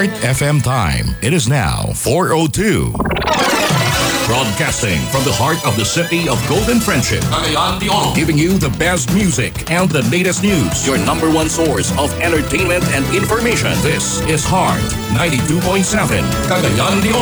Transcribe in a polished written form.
Heart FM time. It is now 4:02. Broadcasting from the heart of the city of Golden Friendship, Cagayan de Oro, giving you the best music and the latest news. Your number one source of entertainment and information. This is Heart 92.7, Cagayan de Oro.